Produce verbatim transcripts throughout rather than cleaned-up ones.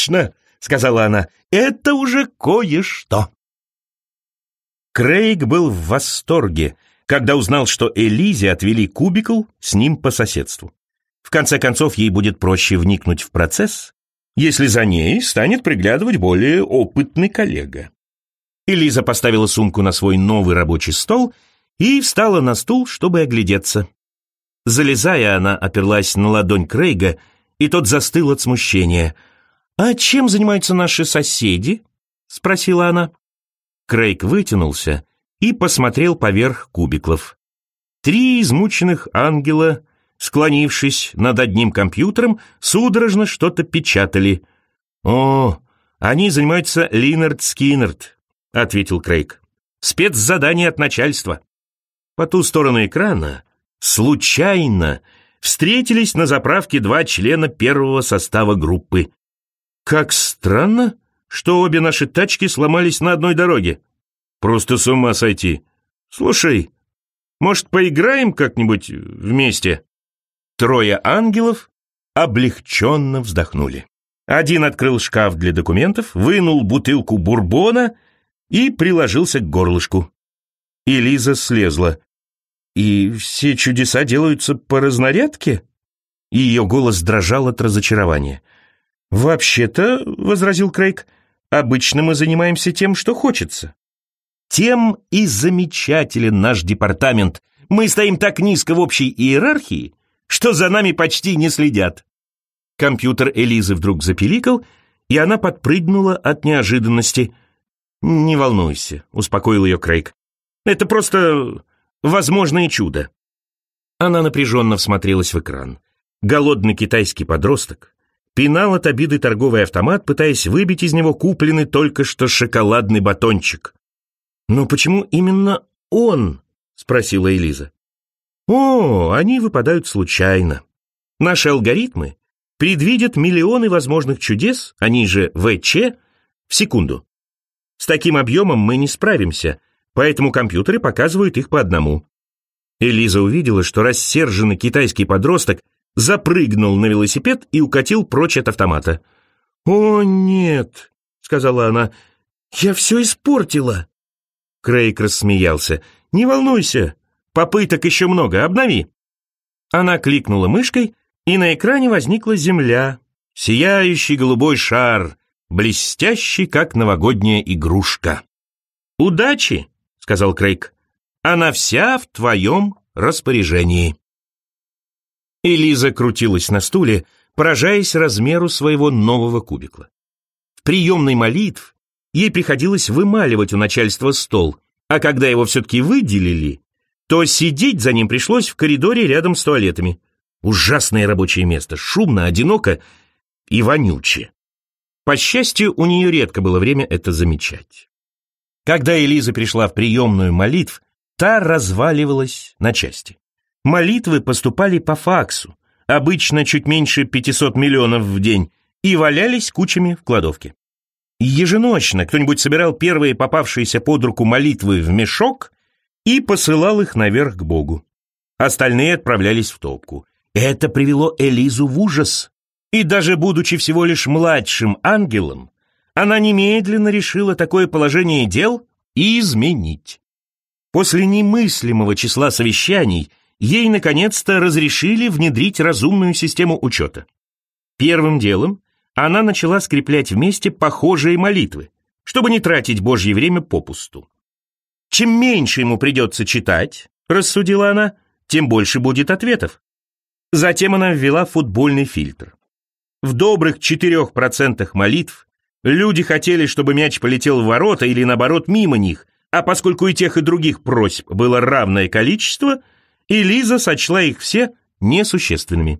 «Отлично!» — сказала она. «Это уже кое-что!» Крейг был в восторге, когда узнал, что Элизе отвели кубикл с ним по соседству. В конце концов, ей будет проще вникнуть в процесс, если за ней станет приглядывать более опытный коллега. Элиза поставила сумку на свой новый рабочий стол и встала на стул, чтобы оглядеться. Залезая, она оперлась на ладонь Крейга, и тот застыл от смущения. «А чем занимаются наши соседи?» — спросила она. Крейг вытянулся и посмотрел поверх кубиклов. Три измученных ангела, склонившись над одним компьютером, судорожно что-то печатали. «О, они занимаются Линард-Скиннард», — ответил Крейг. «Спецзадание от начальства». По ту сторону экрана случайно встретились на заправке два члена первого состава группы. «Как странно, что обе наши тачки сломались на одной дороге. Просто с ума сойти. Слушай, может, поиграем как-нибудь вместе?» Трое ангелов облегченно вздохнули. Один открыл шкаф для документов, вынул бутылку бурбона и приложился к горлышку. Элиза слезла. «И все чудеса делаются по разнарядке?» И ее голос дрожал от разочарования. «Вообще-то, — возразил Крейг, — обычно мы занимаемся тем, что хочется». «Тем и замечателен наш департамент. Мы стоим так низко в общей иерархии, что за нами почти не следят». Компьютер Элизы вдруг запиликал, и она подпрыгнула от неожиданности. «Не волнуйся», — успокоил ее Крейг. «Это просто возможное чудо». Она напряженно всмотрелась в экран. Голодный китайский подросток пинал от обиды торговый автомат, пытаясь выбить из него купленный только что шоколадный батончик. «Но почему именно он?» — спросила Элиза. «О, они выпадают случайно. Наши алгоритмы предвидят миллионы возможных чудес, они же ВЧ, в секунду. С таким объемом мы не справимся, поэтому компьютеры показывают их по одному». Элиза увидела, что рассерженный китайский подросток запрыгнул на велосипед и укатил прочь от автомата. «О, нет», — сказала она, — «я все испортила». Крейг рассмеялся. «Не волнуйся, попыток еще много, обнови». Она кликнула мышкой, и на экране возникла земля, сияющий голубой шар, блестящий, как новогодняя игрушка. «Удачи», — сказал Крейг, — «она вся в твоем распоряжении». Элиза крутилась на стуле, поражаясь размеру своего нового кубикла. В приемной молитв ей приходилось вымаливать у начальства стол, а когда его все-таки выделили, то сидеть за ним пришлось в коридоре рядом с туалетами. Ужасное рабочее место, шумно, одиноко и вонюче. По счастью, у нее редко было время это замечать. Когда Элиза пришла в приемную молитв, та разваливалась на части. Молитвы поступали по факсу, обычно чуть меньше пятисот миллионов в день, и валялись кучами в кладовке. Еженочно кто-нибудь собирал первые попавшиеся под руку молитвы в мешок и посылал их наверх к Богу. Остальные отправлялись в топку. Это привело Элизу в ужас. И даже будучи всего лишь младшим ангелом, она немедленно решила такое положение дел изменить. После немыслимого числа совещаний ей наконец-то разрешили внедрить разумную систему учета. Первым делом она начала скреплять вместе похожие молитвы, чтобы не тратить Божье время попусту. Чем меньше ему придется читать, рассудила она, тем больше будет ответов. Затем она ввела футбольный фильтр. В добрых четырех процентах молитв люди хотели, чтобы мяч полетел в ворота или, наоборот, мимо них, а поскольку и тех, и других просьб было равное количество, Элиза сочла их все несущественными.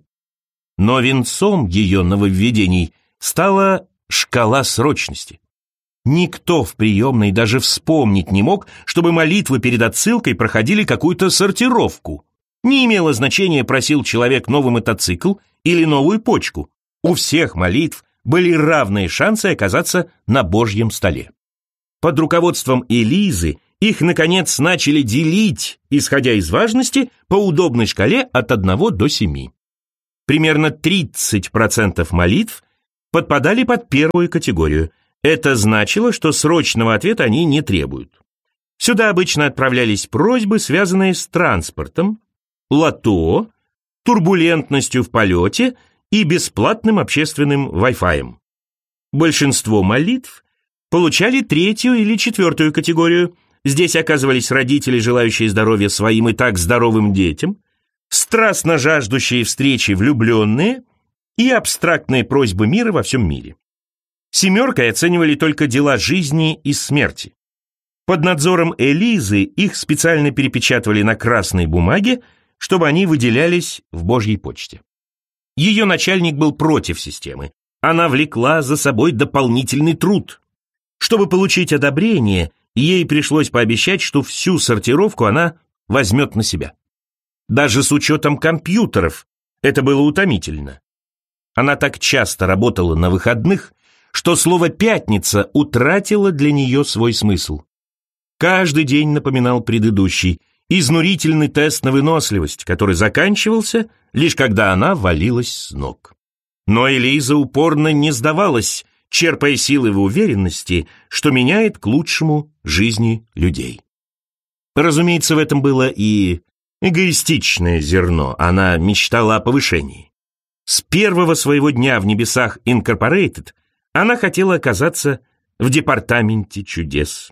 Но венцом ее нововведений стала шкала срочности. Никто в приемной даже вспомнить не мог, чтобы молитвы перед отсылкой проходили какую-то сортировку. Не имело значения, просил человек новый мотоцикл или новую почку. У всех молитв были равные шансы оказаться на Божьем столе. Под руководством Элизы их, наконец, начали делить, исходя из важности, по удобной шкале от одного до семи. Примерно тридцать процентов молитв подпадали под первую категорию. Это значило, что срочного ответа они не требуют. Сюда обычно отправлялись просьбы, связанные с транспортом, лото, турбулентностью в полете и бесплатным общественным Wi-Fi. Большинство молитв получали третью или четвертую категорию. Здесь оказывались родители, желающие здоровья своим и так здоровым детям, страстно жаждущие встречи влюбленные и абстрактные просьбы мира во всем мире. Семеркой оценивали только дела жизни и смерти. Под надзором Элизы их специально перепечатывали на красной бумаге, чтобы они выделялись в Божьей почте. Ее начальник был против системы. Она влекла за собой дополнительный труд. Чтобы получить одобрение, ей пришлось пообещать, что всю сортировку она возьмет на себя. Даже с учетом компьютеров это было утомительно. Она так часто работала на выходных, что слово «пятница» утратило для нее свой смысл. Каждый день напоминал предыдущий, изнурительный тест на выносливость, который заканчивался, лишь когда она валилась с ног. Но Элиза упорно не сдавалась, черпая силы в уверенности, что меняет к лучшему жизни людей. Разумеется, в этом было и эгоистичное зерно, она мечтала о повышении. С первого своего дня в небесах Incorporated она хотела оказаться в департаменте чудес.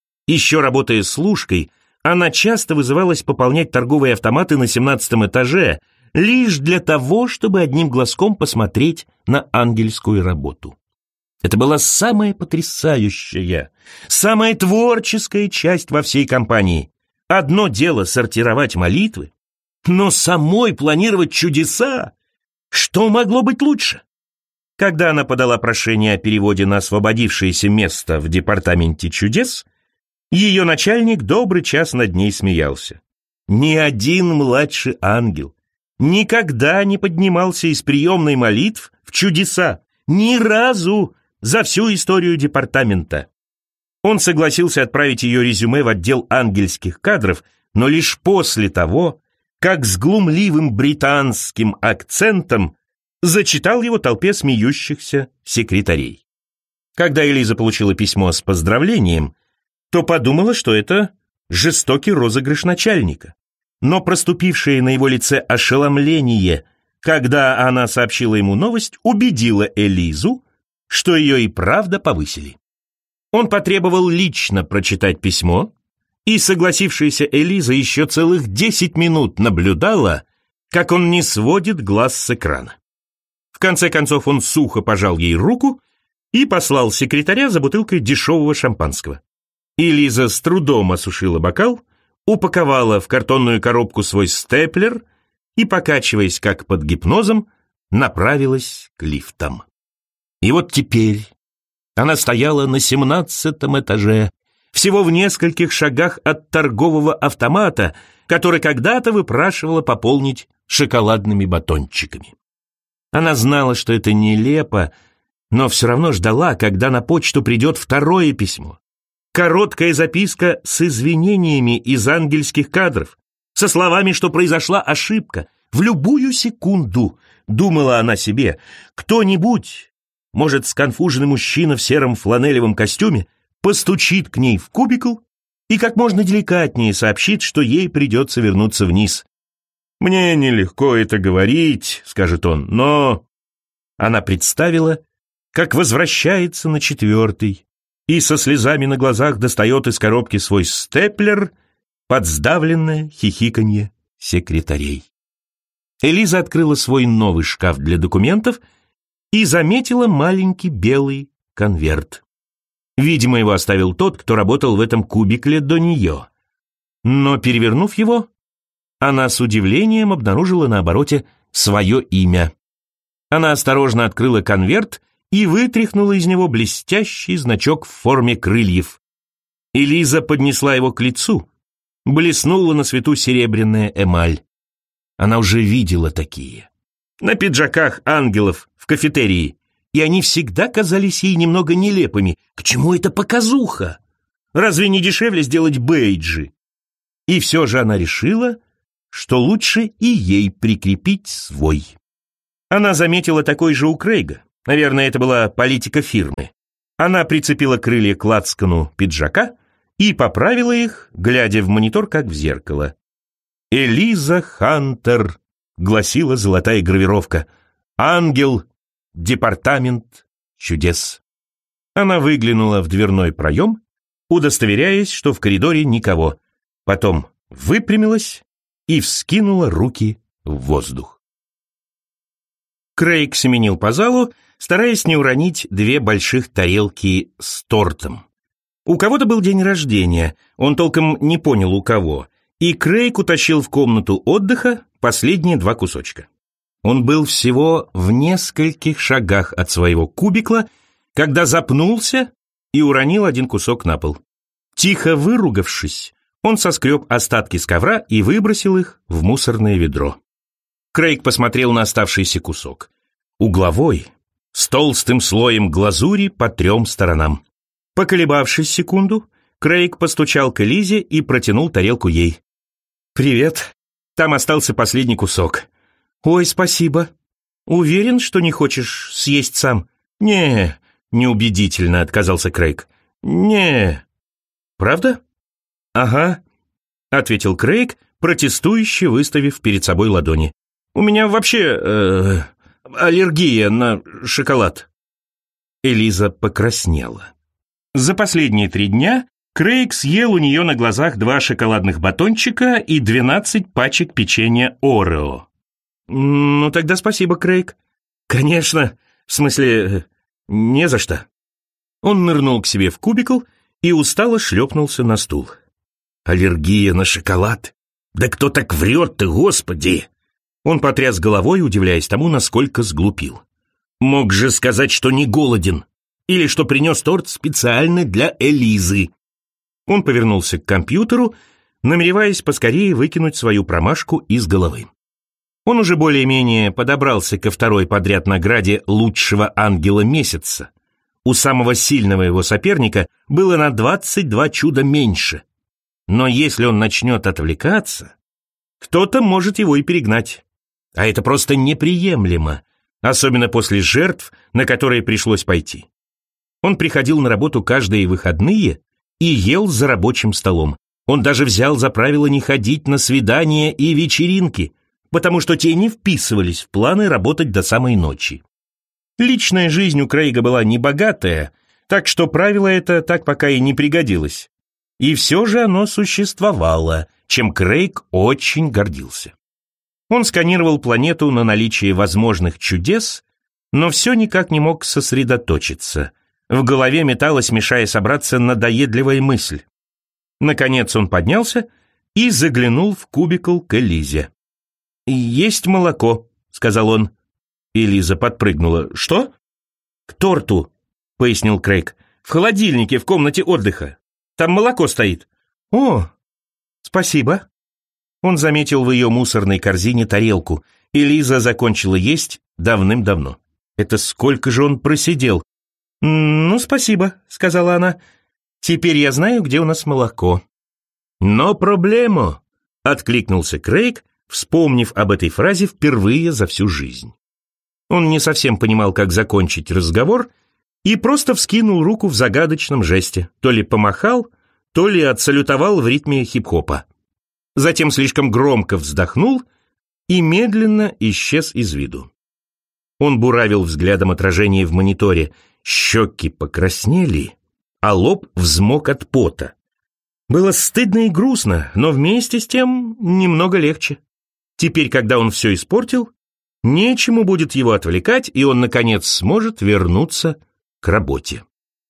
Еще работая служкой, она часто вызывалась пополнять торговые автоматы на семнадцатом этаже лишь для того, чтобы одним глазком посмотреть на ангельскую работу. Это была самая потрясающая, самая творческая часть во всей компании. Одно дело сортировать молитвы, но самой планировать чудеса. Что могло быть лучше? Когда она подала прошение о переводе на освободившееся место в департаменте чудес, ее начальник добрый час над ней смеялся. Ни один младший ангел никогда не поднимался из приемной молитв в чудеса, ни разу за всю историю департамента. Он согласился отправить ее резюме в отдел ангельских кадров, но лишь после того, как с глумливым британским акцентом зачитал его толпе смеющихся секретарей. Когда Элиза получила письмо с поздравлением, то подумала, что это жестокий розыгрыш начальника. Но проступившее на его лице ошеломление, когда она сообщила ему новость, убедило Элизу, что ее и правда повысили. Он потребовал лично прочитать письмо, и согласившаяся Элиза еще целых десять минут наблюдала, как он не сводит глаз с экрана. В конце концов он сухо пожал ей руку и послал секретаря за бутылкой дешевого шампанского. Элиза с трудом осушила бокал, упаковала в картонную коробку свой степлер и, покачиваясь как под гипнозом, направилась к лифтам. И вот теперь она стояла на семнадцатом этаже, всего в нескольких шагах от торгового автомата, который когда-то выпрашивала пополнить шоколадными батончиками. Она знала, что это нелепо, но все равно ждала, когда на почту придет второе письмо. Короткая записка с извинениями из ангельских кадров, со словами, что произошла ошибка. В любую секунду, думала она себе, кто-нибудь, может, сконфуженный мужчина в сером фланелевом костюме, постучит к ней в кубикл и как можно деликатнее сообщит, что ей придется вернуться вниз. «Мне нелегко это говорить», — скажет он, но... Она представила, как возвращается на четвертый и со слезами на глазах достает из коробки свой степлер под сдавленное хихиканье секретарей. Элиза открыла свой новый шкаф для документов и заметила маленький белый конверт. Видимо, его оставил тот, кто работал в этом кубикле до нее. Но, перевернув его, она с удивлением обнаружила на обороте свое имя. Она осторожно открыла конверт и вытряхнула из него блестящий значок в форме крыльев. Элиза поднесла его к лицу. Блеснула на свету серебряная эмаль. Она уже видела такие. На пиджаках ангелов в кафетерии. И они всегда казались ей немного нелепыми. К чему эта показуха? Разве не дешевле сделать бейджи? И все же она решила, что лучше и ей прикрепить свой. Она заметила такой же у Крейга. Наверное, это была политика фирмы. Она прицепила крылья к лацкану пиджака и поправила их, глядя в монитор, как в зеркало. «Элиза Хантер», — гласила золотая гравировка. «Ангел, департамент чудес». Она выглянула в дверной проем, удостоверяясь, что в коридоре никого. Потом выпрямилась и вскинула руки в воздух. Крейг семенил по залу, стараясь не уронить две больших тарелки с тортом. У кого-то был день рождения, он толком не понял у кого, и Крейг утащил в комнату отдыха последние два кусочка. Он был всего в нескольких шагах от своего кубикла, когда запнулся и уронил один кусок на пол. Тихо выругавшись, он соскреб остатки с ковра и выбросил их в мусорное ведро. Крейг посмотрел на оставшийся кусок. Угловой, с толстым слоем глазури по трем сторонам. Поколебавшись секунду, Крейг постучал к Элизе и протянул тарелку ей. «Привет. Там остался последний кусок». «Ой, спасибо. Уверен, что не хочешь съесть сам?» «Не», — неубедительно отказался Крейг. «Не». «Правда?» «Ага», — ответил Крейг, протестующе выставив перед собой ладони. «У меня вообще э, аллергия на шоколад». Элиза покраснела. За последние три дня Крейг съел у нее на глазах два шоколадных батончика и двенадцать пачек печенья Орео. «Ну, тогда спасибо, Крейг». «Конечно, в смысле, не за что». Он нырнул к себе в кубикл и устало шлепнулся на стул. «Аллергия на шоколад? Да кто так врет-то, господи!» Он потряс головой, удивляясь тому, насколько сглупил. «Мог же сказать, что не голоден, или что принес торт специально для Элизы». Он повернулся к компьютеру, намереваясь поскорее выкинуть свою промашку из головы. Он уже более-менее подобрался ко второй подряд награде лучшего ангела месяца. У самого сильного его соперника было на двадцать два чуда меньше. Но если он начнет отвлекаться, кто-то может его и перегнать. А это просто неприемлемо, особенно после жертв, на которые пришлось пойти. Он приходил на работу каждые выходные и ел за рабочим столом. Он даже взял за правило не ходить на свидания и вечеринки, потому что те не вписывались в планы работать до самой ночи. Личная жизнь у Крейга была небогатая, так что правило это так пока и не пригодилось. И все же оно существовало, чем Крейг очень гордился. Он сканировал планету на наличие возможных чудес, но все никак не мог сосредоточиться. В голове металась, мешая собраться, надоедливая мысль. Наконец он поднялся и заглянул в кубикл к Элизе. «Есть молоко», — сказал он. Элиза подпрыгнула. «Что?» «К торту», — пояснил Крейг. «В холодильнике в комнате отдыха. Там молоко стоит». «О, спасибо». Он заметил в ее мусорной корзине тарелку. Элиза закончила есть давным-давно. Это сколько же он просидел? «Ну, спасибо», — сказала она. «Теперь я знаю, где у нас молоко». «Но проблема», — откликнулся Крейг, вспомнив об этой фразе впервые за всю жизнь. Он не совсем понимал, как закончить разговор, и просто вскинул руку в загадочном жесте, то ли помахал, то ли отсалютовал в ритме хип-хопа. Затем слишком громко вздохнул и медленно исчез из виду. Он буравил взглядом отражение в мониторе, щеки покраснели, а лоб взмок от пота. Было стыдно и грустно, но вместе с тем немного легче. Теперь, когда он все испортил, нечему будет его отвлекать, и он, наконец, сможет вернуться к работе.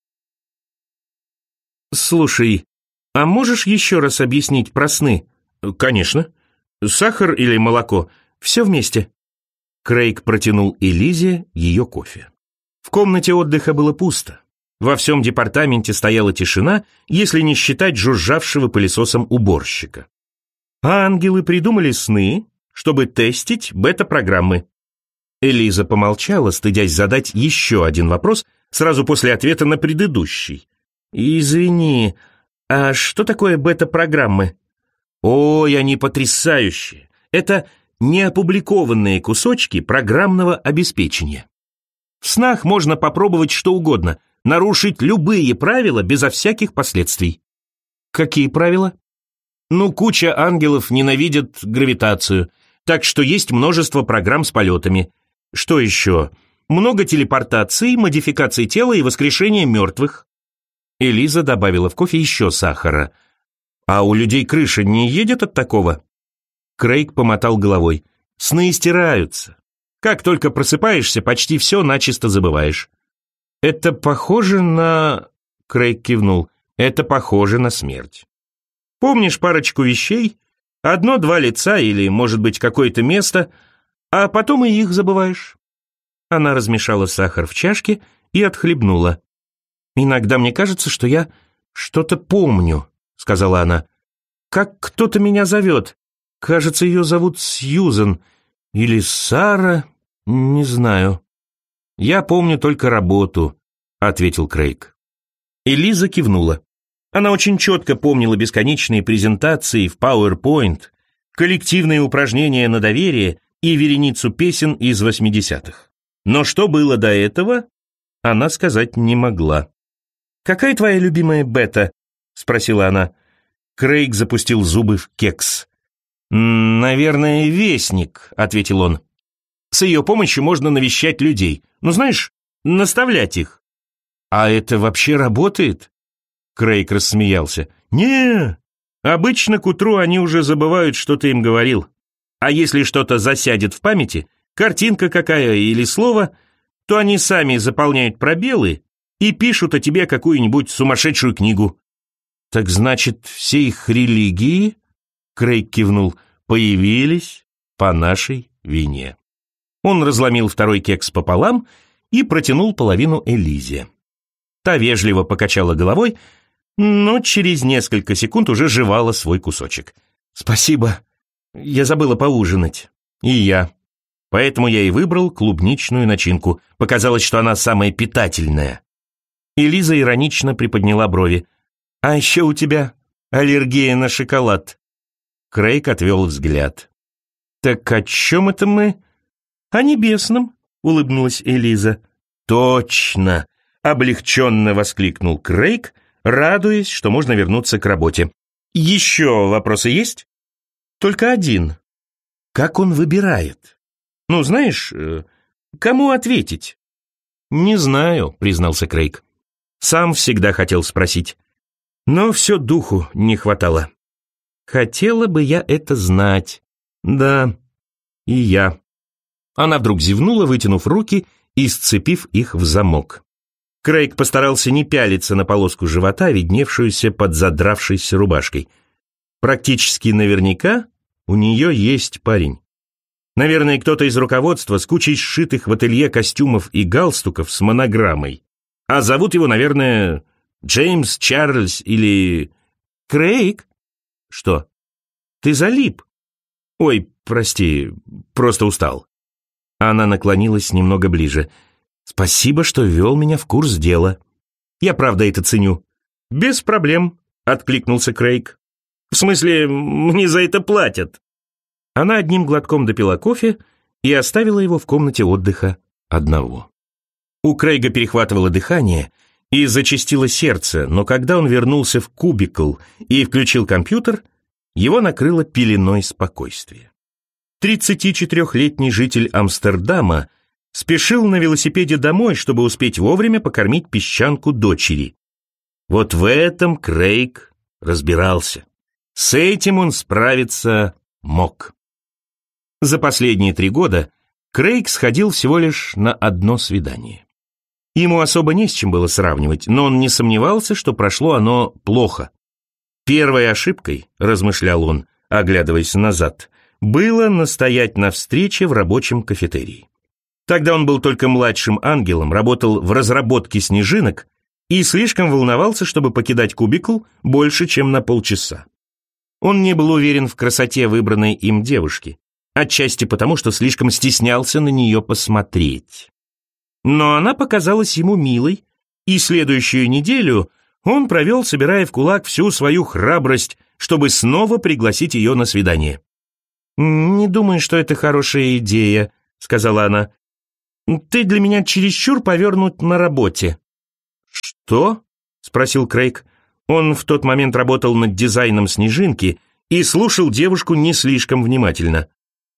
«Слушай, а можешь еще раз объяснить про сны?» «Конечно. Сахар или молоко? Все вместе». Крейг протянул Элизе ее кофе. В комнате отдыха было пусто. Во всем департаменте стояла тишина, если не считать жужжавшего пылесосом уборщика. Ангелы придумали сны, чтобы тестить бета-программы. Элиза помолчала, стыдясь задать еще один вопрос сразу после ответа на предыдущий. «Извини, а что такое бета-программы?» «Ой, они потрясающие! Это неопубликованные кусочки программного обеспечения. В снах можно попробовать что угодно, нарушить любые правила безо всяких последствий. Какие правила? Ну, куча ангелов ненавидят гравитацию, так что есть множество программ с полетами. Что еще? Много телепортаций, модификаций тела и воскрешения мертвых. Элиза добавила в кофе еще сахара. А у людей крыша не едет от такого? Крейг помотал головой. Сны стираются. Как только просыпаешься, почти все начисто забываешь. Это похоже на... Крейг кивнул. Это похоже на смерть. Помнишь парочку вещей, одно-два лица или, может быть, какое-то место, а потом и их забываешь. Она размешала сахар в чашке и отхлебнула. «Иногда мне кажется, что я что-то помню», — сказала она. «Как кто-то меня зовет. Кажется, ее зовут Сьюзен или Сара, не знаю». «Я помню только работу», — ответил Крейг. Элиза кивнула. Она очень четко помнила бесконечные презентации в PowerPoint, коллективные упражнения на доверие и вереницу песен из восьмидесятых. Но что было до этого, она сказать не могла. «Какая твоя любимая бета?» — спросила она. Крейг запустил зубы в кекс. «Наверное, Вестник», — ответил он. «С ее помощью можно навещать людей. Ну, знаешь, наставлять их». «А это вообще работает?» Крейг рассмеялся. «Не, обычно к утру они уже забывают, что ты им говорил. А если что-то засядет в памяти, картинка какая или слово, то они сами заполняют пробелы и пишут о тебе какую-нибудь сумасшедшую книгу». «Так значит, все их религии, — Крейг кивнул, — появились по нашей вине». Он разломил второй кекс пополам и протянул половину Элизе. Та вежливо покачала головой, но через несколько секунд уже жевала свой кусочек. «Спасибо, я забыла поужинать». «И я. Поэтому я и выбрал клубничную начинку. Показалось, что она самая питательная». Элиза иронично приподняла брови. «А еще у тебя аллергия на шоколад». Крейг отвел взгляд. «Так о чем это мы?» «О небесном», — улыбнулась Элиза. «Точно!» — облегченно воскликнул Крейг, радуясь, что можно вернуться к работе. «Еще вопросы есть?» «Только один. Как он выбирает? Ну, знаешь, кому ответить?» «Не знаю», — признался Крейг. «Сам всегда хотел спросить. Но все духу не хватало. Хотела бы я это знать. Да, и я». Она вдруг зевнула, вытянув руки и сцепив их в замок. Крейг постарался не пялиться на полоску живота, видневшуюся под задравшейся рубашкой. Практически наверняка у нее есть парень. Наверное, кто-то из руководства с кучей сшитых в ателье костюмов и галстуков с монограммой. А зовут его, наверное, Джеймс, Чарльз или... Крейг? Что? Ты залип? Ой, прости, просто устал. Она наклонилась немного ближе. «Спасибо, что ввел меня в курс дела. Я правда это ценю». «Без проблем», — откликнулся Крейг. «В смысле, мне за это платят». Она одним глотком допила кофе и оставила его в комнате отдыха одного. У Крейга перехватывало дыхание и зачастило сердце, но когда он вернулся в кубикл и включил компьютер, его накрыло пеленой спокойствия. тридцатичетырехлетний житель Амстердама спешил на велосипеде домой, чтобы успеть вовремя покормить песчанку дочери. Вот в этом Крейг разбирался. С этим он справиться мог. За последние три года Крейг сходил всего лишь на одно свидание. Ему особо не с чем было сравнивать, но он не сомневался, что прошло оно плохо. Первой ошибкой, размышлял он, оглядываясь назад, было настоять на встрече в рабочем кафетерии. Тогда он был только младшим ангелом, работал в разработке снежинок и слишком волновался, чтобы покидать кубикл больше, чем на полчаса. Он не был уверен в красоте выбранной им девушки, отчасти потому, что слишком стеснялся на нее посмотреть. Но она показалась ему милой, и следующую неделю он провел, собирая в кулак всю свою храбрость, чтобы снова пригласить ее на свидание. «Не думаю, что это хорошая идея», — сказала она. Ты для меня чересчур повернут на работе». «Что?» — спросил Крейг. Он в тот момент работал над дизайном снежинки и слушал девушку не слишком внимательно.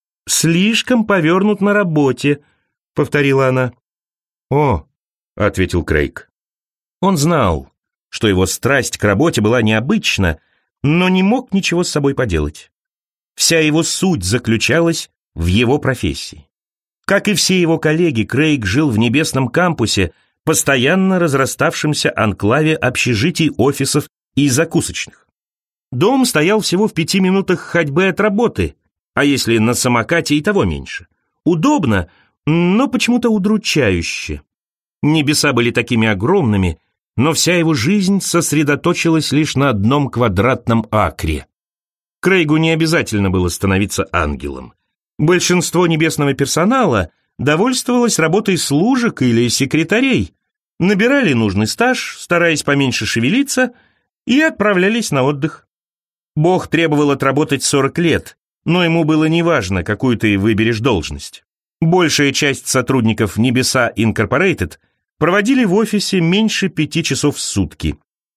«Слишком повернут на работе», — повторила она. «О», — ответил Крейг. Он знал, что его страсть к работе была необычна, но не мог ничего с собой поделать. Вся его суть заключалась в его профессии. Как и все его коллеги, Крейг жил в небесном кампусе, постоянно разраставшемся анклаве общежитий, офисов и закусочных. Дом стоял всего в пяти минутах ходьбы от работы, а если на самокате, и того меньше. Удобно, но почему-то удручающе. Небеса были такими огромными, но вся его жизнь сосредоточилась лишь на одном квадратном акре. Крейгу не обязательно было становиться ангелом. Большинство небесного персонала довольствовалось работой служек или секретарей, набирали нужный стаж, стараясь поменьше шевелиться, и отправлялись на отдых. Бог требовал отработать сорок лет, но ему было неважно, какую ты выберешь должность. Большая часть сотрудников Небеса Инкорпорейтед проводили в офисе меньше пяти часов в сутки.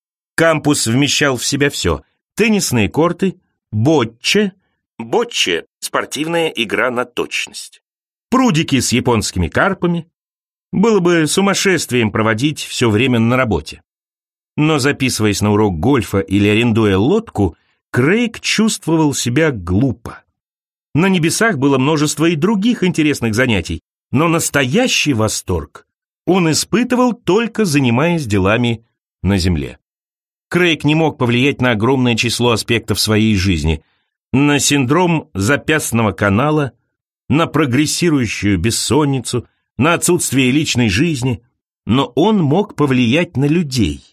Кампус вмещал в себя все: теннисные корты, ботче, ботче – спортивная игра на точность, прудики с японскими карпами. Было бы сумасшествием проводить все время на работе. Но записываясь на урок гольфа или арендуя лодку, Крейг чувствовал себя глупо. На небесах было множество и других интересных занятий, но настоящий восторг он испытывал, только занимаясь делами на земле. Крейг не мог повлиять на огромное число аспектов своей жизни: на синдром запястного канала, на прогрессирующую бессонницу, на отсутствие личной жизни, но он мог повлиять на людей.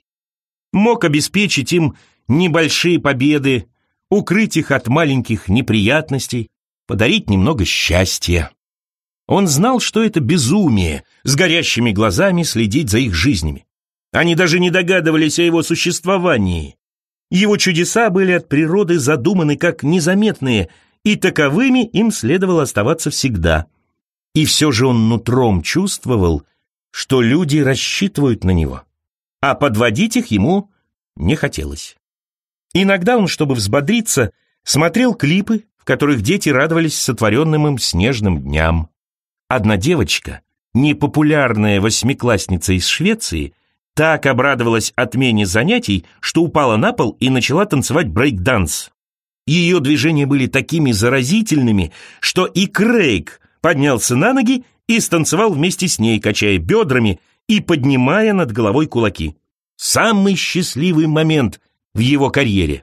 Мог обеспечить им небольшие победы, укрыть их от маленьких неприятностей, подарить немного счастья. Он знал, что это безумие с горящими глазами следить за их жизнями. Они даже не догадывались о его существовании. Его чудеса были от природы задуманы как незаметные, и таковыми им следовало оставаться всегда. И все же он нутром чувствовал, что люди рассчитывают на него, а подводить их ему не хотелось. Иногда он, чтобы взбодриться, смотрел клипы, в которых дети радовались сотворенным им снежным дням. Одна девочка, непопулярная восьмиклассница из Швеции, так обрадовалась отмене занятий, что упала на пол и начала танцевать брейк-данс. Ее движения были такими заразительными, что и Крейг поднялся на ноги и станцевал вместе с ней, качая бедрами и поднимая над головой кулаки. Самый счастливый момент в его карьере.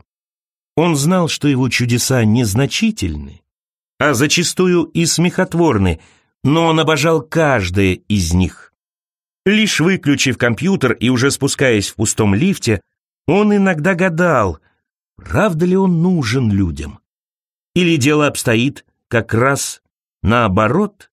Он знал, что его чудеса незначительны, а зачастую и смехотворны, но он обожал каждое из них. Лишь выключив компьютер и уже спускаясь в пустом лифте, он иногда гадал, правда ли он нужен людям? Или дело обстоит как раз наоборот?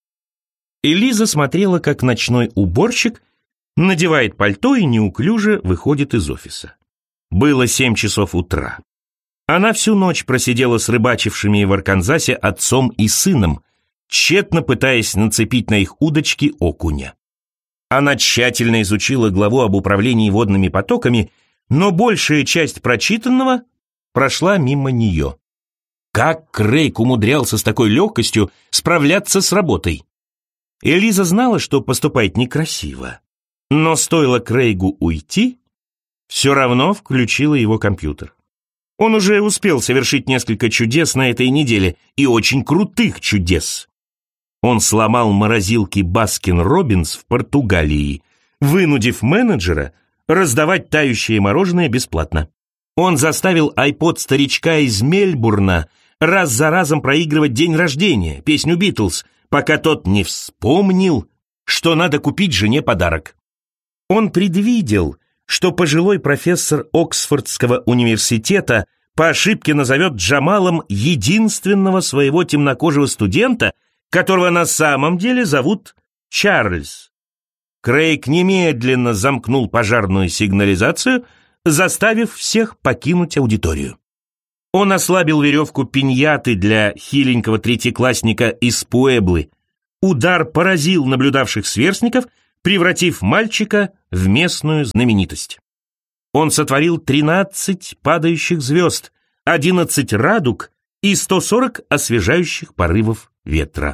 Элиза смотрела, как ночной уборщик надевает пальто и неуклюже выходит из офиса. Было семь часов утра. Она всю ночь просидела с рыбачившими в Арканзасе отцом и сыном, тщетно пытаясь нацепить на их удочки окуня. Она тщательно изучила главу об управлении водными потоками, но большая часть прочитанного прошла мимо нее. Как Крейг умудрялся с такой легкостью справляться с работой? Элиза знала, что поступает некрасиво, но стоило Крейгу уйти, все равно включила его компьютер. Он уже успел совершить несколько чудес на этой неделе, и очень крутых чудес. Он сломал морозилки Баскин-Роббинс в Португалии, вынудив менеджера раздавать тающее мороженое бесплатно. Он заставил айпод старичка из Мельбурна раз за разом проигрывать «День рождения», песню «Битлз», пока тот не вспомнил, что надо купить жене подарок. Он предвидел, что пожилой профессор Оксфордского университета по ошибке назовет Джамалом единственного своего темнокожего студента, которого на самом деле зовут Чарльз. Крейг немедленно замкнул пожарную сигнализацию, заставив всех покинуть аудиторию. Он ослабил веревку пиньяты для хиленького третьеклассника из Пуэблы, Удар поразил наблюдавших сверстников, превратив мальчика в местную знаменитость. Он сотворил тринадцать падающих звезд, одиннадцать радуг и сто сорок освежающих порывов ветра.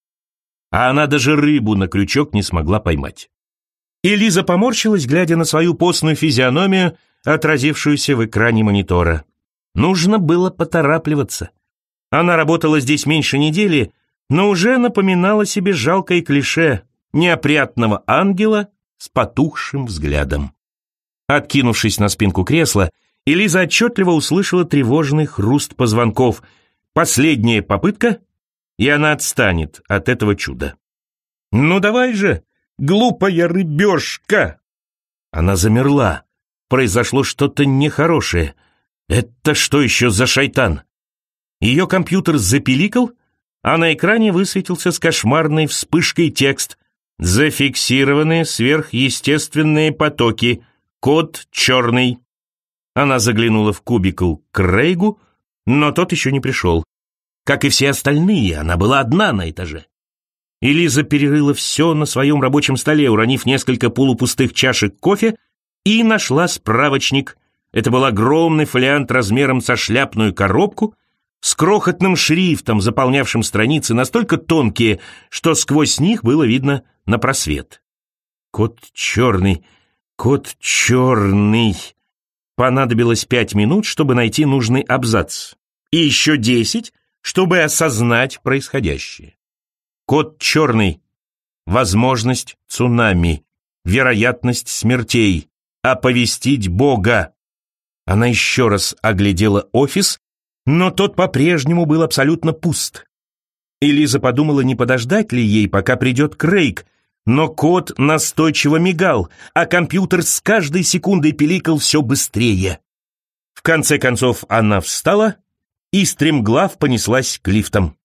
А она даже рыбу на крючок не смогла поймать. Элиза поморщилась, глядя на свою постную физиономию, отразившуюся в экране монитора. Нужно было поторапливаться. Она работала здесь меньше недели, но уже напоминала себе жалкое клише неопрятного ангела с потухшим взглядом. Откинувшись на спинку кресла, Элиза отчетливо услышала тревожный хруст позвонков. Последняя попытка, и она отстанет от этого чуда. «Ну давай же, глупая рыбешка!» Она замерла. Произошло что-то нехорошее. Это что еще за шайтан? Ее компьютер запиликал, а на экране высветился с кошмарной вспышкой текст: «Зафиксированы сверхъестественные потоки. Код черный». Она заглянула в кубикл к Крейгу, но тот еще не пришел. Как и все остальные, она была одна на этаже. Элиза перерыла все на своем рабочем столе, уронив несколько полупустых чашек кофе, и нашла справочник. Это был огромный фолиант размером со шляпную коробку, с крохотным шрифтом, заполнявшим страницы настолько тонкие, что сквозь них было видно на просвет. Код черный, код черный. Понадобилось пять минут, чтобы найти нужный абзац, и еще десять, чтобы осознать происходящее. Код черный. Возможность цунами. Вероятность смертей. Оповестить Бога. Она еще раз оглядела офис, но тот по-прежнему был абсолютно пуст. Элиза подумала, не подождать ли ей, пока придет Крейг, но код настойчиво мигал, а компьютер с каждой секундой пиликал все быстрее. В конце концов она встала и стремглав понеслась к лифтам.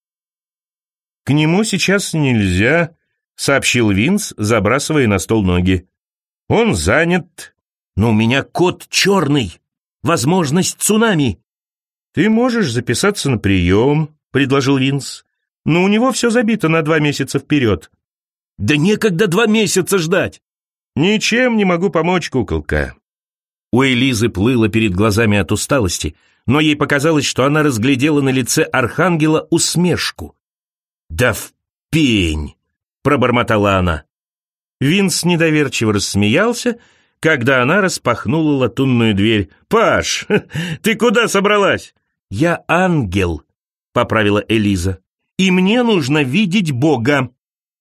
«К нему сейчас нельзя», — сообщил Винс, забрасывая на стол ноги. «Он занят». «Но у меня код черный. Возможность цунами». «Ты можешь записаться на прием», — предложил Винс. «Но у него все забито на два месяца вперед». «Да некогда два месяца ждать». «Ничем не могу помочь, куколка». У Элизы плыло перед глазами от усталости, но ей показалось, что она разглядела на лице архангела усмешку. «Да в пень!» — пробормотала она. Винс недоверчиво рассмеялся, когда она распахнула латунную дверь. «Паш, ты куда собралась?» «Я ангел», — поправила Элиза, — «и мне нужно видеть Бога».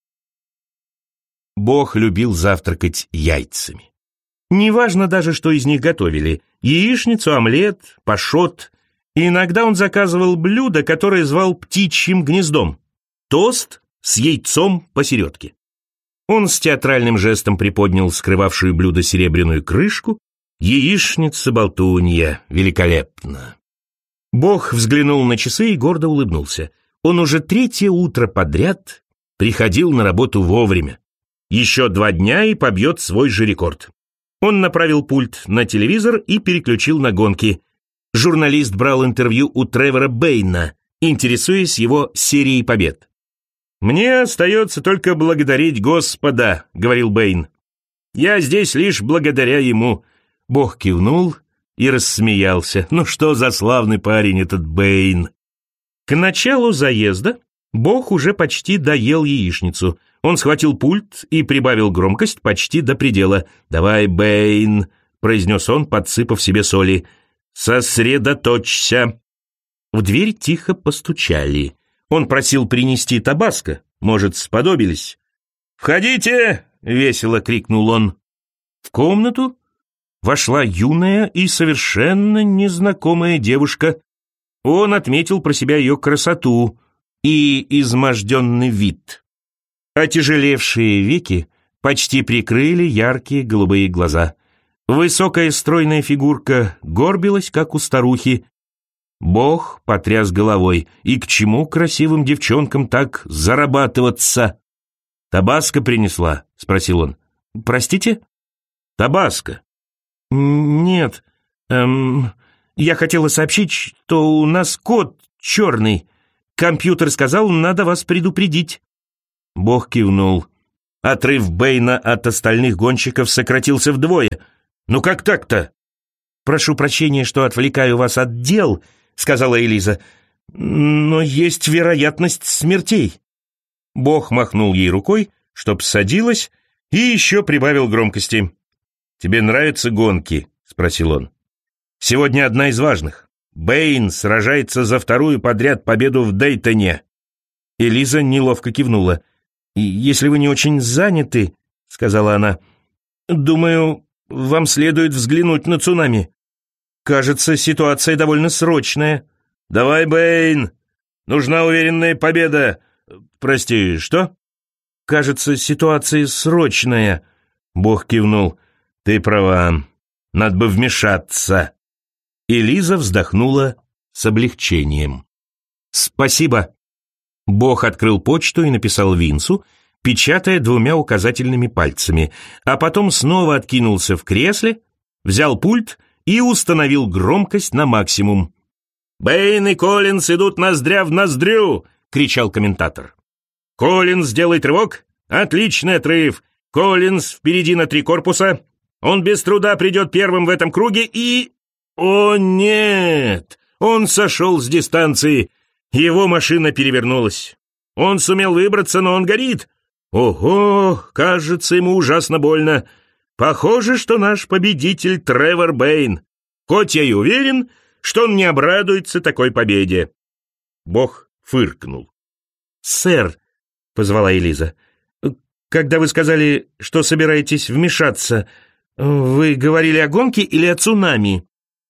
Бог любил завтракать яйцами. Неважно даже, что из них готовили — яичницу, омлет, пашот. И иногда он заказывал блюдо, которое звал птичьим гнездом — тост с яйцом посередке. Он с театральным жестом приподнял скрывавшую блюдо серебряную крышку. Яичница-болтунья, великолепно. Бог взглянул на часы и гордо улыбнулся. Он уже третье утро подряд приходил на работу вовремя. Еще два дня и побьет свой же рекорд. Он направил пульт на телевизор и переключил на гонки. Журналист брал интервью у Тревора Бэйна, интересуясь его серией побед. «Мне остается только благодарить Господа», — говорил Бэйн. «Я здесь лишь благодаря ему». Бог кивнул и рассмеялся. «Ну что за славный парень этот Бэйн». К началу заезда Бог уже почти доел яичницу. Он схватил пульт и прибавил громкость почти до предела. «Давай, Бэйн», — произнес он, подсыпав себе соли. «Сосредоточься». В дверь тихо постучали. Он просил принести табаско. Может, сподобились? «Входите!» — весело крикнул он. В комнату вошла юная и совершенно незнакомая девушка. Он отметил про себя ее красоту и изможденный вид. Отяжелевшие веки почти прикрыли яркие голубые глаза. Высокая стройная фигурка горбилась, как у старухи. Бог потряс головой. И к чему красивым девчонкам так зарабатываться? «Табаско принесла?» — спросил он. «Простите?» «Табаско». «Нет, эм, я хотела сообщить, что у нас код черный. Компьютер сказал, надо вас предупредить». Бог кивнул. Отрыв Бэйна от остальных гонщиков сократился вдвое. «Ну как так-то?» «Прошу прощения, что отвлекаю вас от дел», — сказала Элиза, «но есть вероятность смертей». Бог махнул ей рукой, чтоб садилась, и еще прибавил громкости. «Тебе нравятся гонки?» — спросил он. «Сегодня одна из важных. Бэйн сражается за вторую подряд победу в Дейтоне». Элиза неловко кивнула. «Если вы не очень заняты, — сказала она, — думаю, вам следует взглянуть на цунами. Кажется, ситуация довольно срочная». «Давай, Бэйн! Нужна уверенная победа!» «Прости, что?» «Кажется, ситуация срочная», — Бог кивнул. «Ты права. Надо бы вмешаться». Элиза вздохнула с облегчением. «Спасибо». Бог открыл почту и написал Винсу, печатая двумя указательными пальцами, а потом снова откинулся в кресле, взял пульт и установил громкость на максимум. «Бэйн и Коллинз идут ноздря в ноздрю!» — кричал комментатор. «Коллинз делает рывок. Отличный отрыв. Коллинз впереди на три корпуса. Он без труда придет первым в этом круге и... О, нет! Он сошел с дистанции. Его машина перевернулась. Он сумел выбраться, но он горит. Ого, кажется, ему ужасно больно. Похоже, что наш победитель Тревор Бэйн. Хоть я и уверен, что он не обрадуется такой победе». Бог фыркнул. «Сэр», — позвала Элиза, — «когда вы сказали, что собираетесь вмешаться, вы говорили о гонке или о цунами?»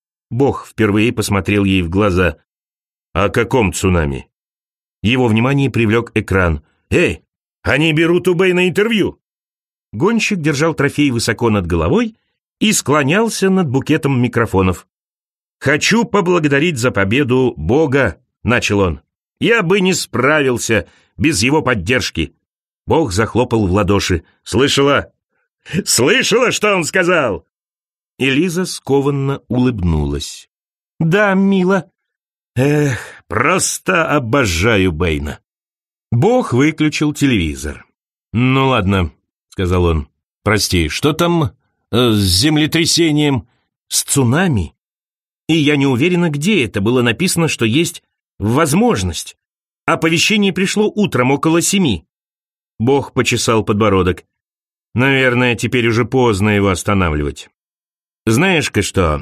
Бог впервые посмотрел ей в глаза. «О каком цунами?» Его внимание привлек экран. «Эй, они берут у Бэйна интервью!» Гонщик держал трофей высоко над головой и склонялся над букетом микрофонов. «Хочу поблагодарить за победу Бога», — начал он. «Я бы не справился без его поддержки». Бог захлопал в ладоши. «Слышала? Слышала, что он сказал?» Элиза скованно улыбнулась. «Да, мило». «Эх, просто обожаю Бэйна». Бог выключил телевизор. «Ну ладно», — сказал он. «Прости, что там э, с землетрясением?» «С цунами. И я не уверена, где это. Было написано, что есть возможность. Оповещение пришло утром около семи». Бог почесал подбородок. «Наверное, теперь уже поздно его останавливать. Знаешь-ка что,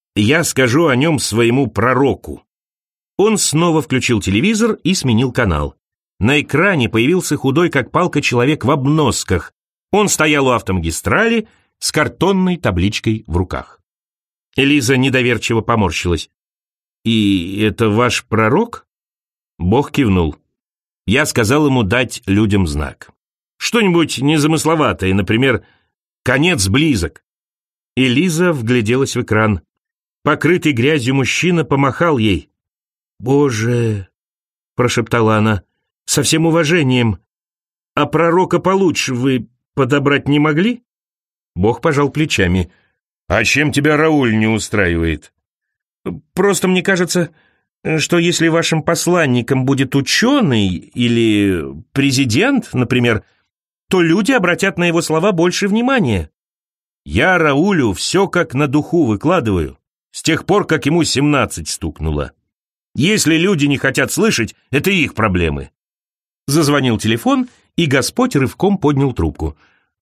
я скажу о нем своему пророку». Он снова включил телевизор и сменил канал. На экране появился худой, как палка, человек в обносках. Он стоял у автомагистрали с картонной табличкой в руках. Элиза недоверчиво поморщилась. «И это ваш пророк?» Бог кивнул. Я сказал ему дать людям знак. Что-нибудь незамысловатое, например, «Конец близок». Элиза вгляделась в экран. Покрытый грязью мужчина помахал ей. «Боже!» — прошептала она. «Со всем уважением. А пророка получше вы подобрать не могли?» Бог пожал плечами. «А чем тебя Рауль не устраивает?» «Просто мне кажется, что если вашим посланником будет ученый или президент, например, то люди обратят на его слова больше внимания. Я Раулю все как на духу выкладываю, с тех пор, как ему семнадцать стукнуло. Если люди не хотят слышать, это их проблемы». Зазвонил телефон, и Господь рывком поднял трубку.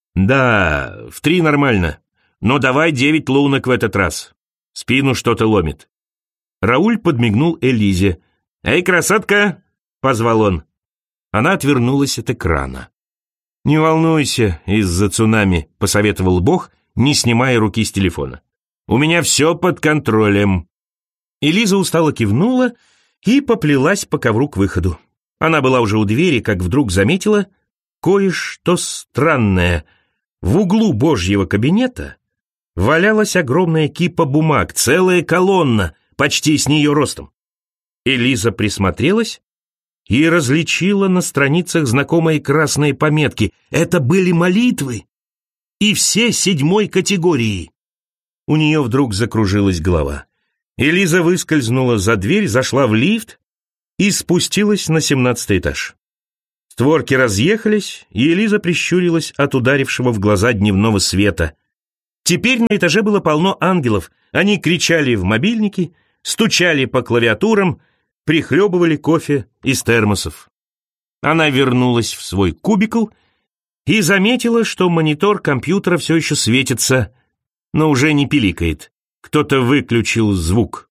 «Да, в три нормально, но давай девять лунок в этот раз. Спину что-то ломит». Рауль подмигнул Элизе. «Эй, красотка!» — позвал он. Она отвернулась от экрана. «Не волнуйся из-за цунами», — посоветовал Бог, не снимая руки с телефона. «У меня все под контролем». Элиза устало кивнула и поплелась по ковру к выходу. Она была уже у двери, как вдруг заметила кое-что странное. В углу Божьего кабинета валялась огромная кипа бумаг, целая колонна, почти с нее ростом. Элиза присмотрелась и различила на страницах знакомые красные пометки. Это были молитвы, и все седьмой категории. У нее вдруг закружилась голова. Элиза выскользнула за дверь, зашла в лифт и спустилась на семнадцатый этаж. Створки разъехались, и Элиза прищурилась от ударившего в глаза дневного света. Теперь на этаже было полно ангелов. Они кричали в мобильники, стучали по клавиатурам, прихлебывали кофе из термосов. Она вернулась в свой кубикл и заметила, что монитор компьютера все еще светится, но уже не пиликает. Кто-то выключил звук.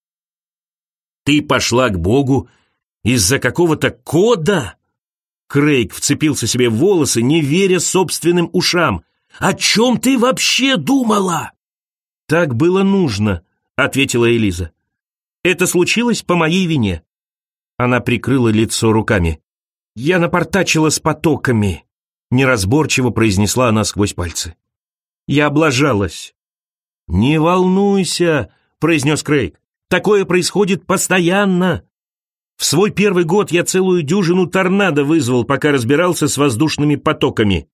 «Ты пошла к Богу из-за какого-то кода?» Крейг вцепился себе в волосы, не веря собственным ушам. «О чем ты вообще думала?» «Так было нужно», — ответила Элиза. «Это случилось по моей вине». Она прикрыла лицо руками. «Я напортачила с потоками», — неразборчиво произнесла она сквозь пальцы. «Я облажалась». «Не волнуйся», — произнес Крейг. «Такое происходит постоянно. В свой первый год я целую дюжину торнадо вызвал, пока разбирался с воздушными потоками».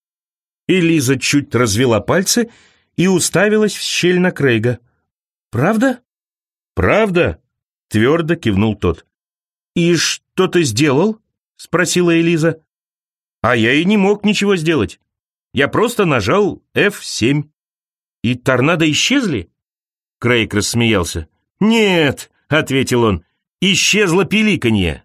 Элиза чуть развела пальцы и уставилась в щель на Крейга. «Правда?» «Правда?» — твердо кивнул тот. «И что ты сделал?» — спросила Элиза. «А я и не мог ничего сделать. Я просто нажал эф семь». «И торнадо исчезли?» Крейг рассмеялся. «Нет», — ответил он, — «исчезло пиликанье».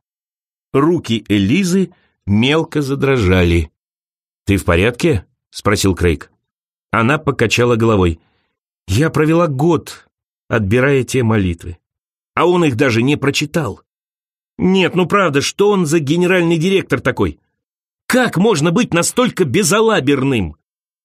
Руки Элизы мелко задрожали. «Ты в порядке?» — спросил Крейг. Она покачала головой. «Я провела год, отбирая те молитвы. А он их даже не прочитал. Нет, ну правда, что он за генеральный директор такой? Как можно быть настолько безалаберным?»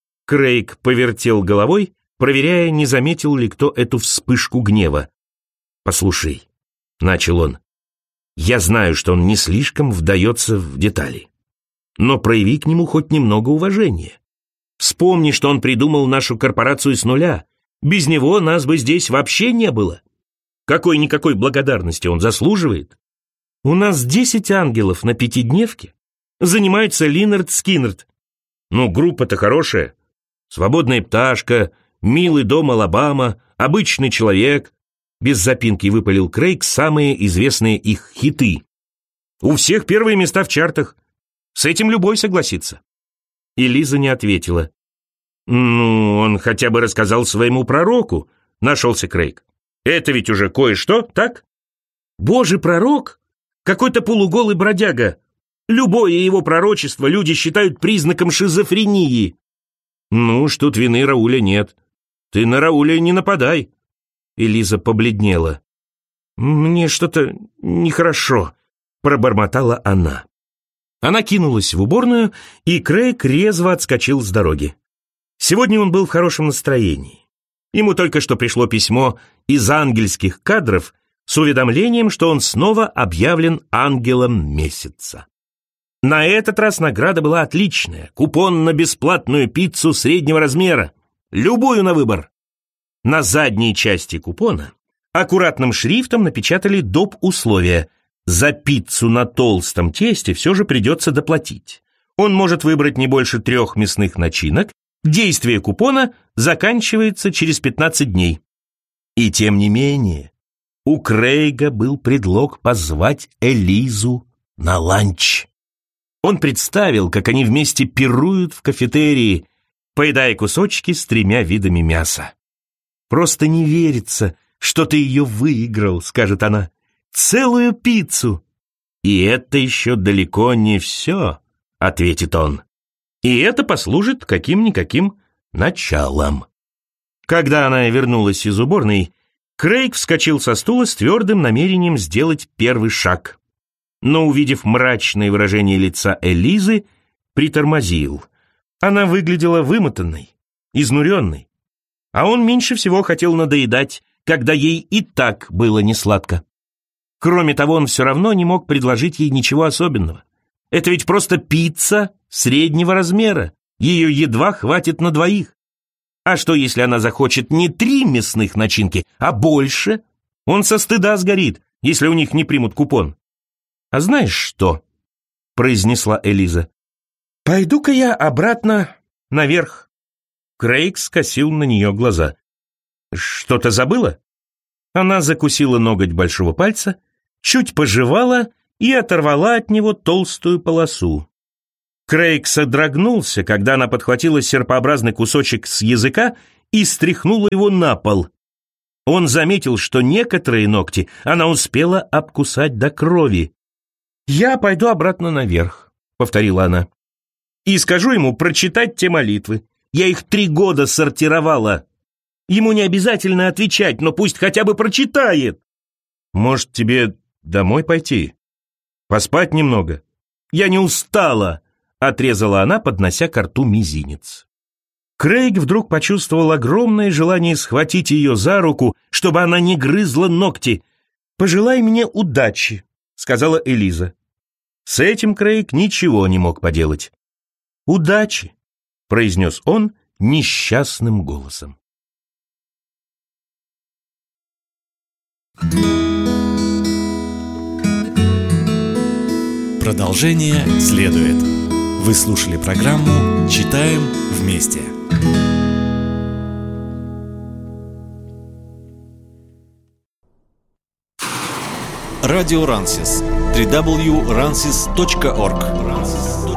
Крейг повертел головой, проверяя, не заметил ли кто эту вспышку гнева. «Послушай», — начал он, — «я знаю, что он не слишком вдается в детали. Но прояви к нему хоть немного уважения. Вспомни, что он придумал нашу корпорацию с нуля. Без него нас бы здесь вообще не было. Какой-никакой благодарности он заслуживает. У нас десять ангелов на пятидневке. Занимается Линард Скиннерд. Ну, группа-то хорошая. Свободная пташка, милый дом Алабама, обычный человек». Без запинки выпалил Крейг самые известные их хиты. «У всех первые места в чартах. С этим любой согласится». И Лиза не ответила. «Ну, он хотя бы рассказал своему пророку», — нашелся Крейг. «Это ведь уже кое-что, так?» «Божий пророк? Какой-то полуголый бродяга. Любое его пророчество люди считают признаком шизофрении». «Ну уж тут вины Рауля нет. Ты на Рауля не нападай». Элиза побледнела. «Мне что-то нехорошо», — пробормотала она. Она кинулась в уборную, и Крейг резво отскочил с дороги. Сегодня он был в хорошем настроении. Ему только что пришло письмо из ангельских кадров с уведомлением, что он снова объявлен ангелом месяца. На этот раз награда была отличная. Купон на бесплатную пиццу среднего размера. Любую на выбор. На задней части купона аккуратным шрифтом напечатали доп. Условия. За пиццу на толстом тесте все же придется доплатить. Он может выбрать не больше трех мясных начинок. Действие купона заканчивается через пятнадцать дней. И тем не менее, у Крейга был предлог позвать Элизу на ланч. Он представил, как они вместе пируют в кафетерии, поедая кусочки с тремя видами мяса. «Просто не верится, что ты ее выиграл», — скажет она. «Целую пиццу». «И это еще далеко не все», — ответит он. «И это послужит каким-никаким началом». Когда она вернулась из уборной, Крейг вскочил со стула с твердым намерением сделать первый шаг. Но, увидев мрачное выражение лица Элизы, притормозил. Она выглядела вымотанной, изнуренной. А он меньше всего хотел надоедать, когда ей и так было несладко. Кроме того, он все равно не мог предложить ей ничего особенного. Это ведь просто пицца среднего размера. Ее едва хватит на двоих. А что, если она захочет не три мясных начинки, а больше? Он со стыда сгорит, если у них не примут купон. «А знаешь что?» — произнесла Элиза. «Пойду-ка я обратно наверх». Крейг скосил на нее глаза. «Что-то забыла?» Она закусила ноготь большого пальца, чуть пожевала и оторвала от него толстую полосу. Крейг содрогнулся, когда она подхватила серпообразный кусочек с языка и стряхнула его на пол. Он заметил, что некоторые ногти она успела обкусать до крови. «Я пойду обратно наверх», — повторила она, «и скажу ему прочитать те молитвы. Я их три года сортировала. Ему не обязательно отвечать, но пусть хотя бы прочитает». «Может, тебе домой пойти? Поспать немного?» «Я не устала», — отрезала она, поднося ко рту мизинец. Крейг вдруг почувствовал огромное желание схватить ее за руку, чтобы она не грызла ногти. «Пожелай мне удачи», — сказала Элиза. С этим Крейг ничего не мог поделать. «Удачи», — произнес он несчастным голосом. Продолжение следует. Вы слушали программу «Читаем вместе». Радио Рансис. дабл ю дабл ю дабл ю точка рансис точка орг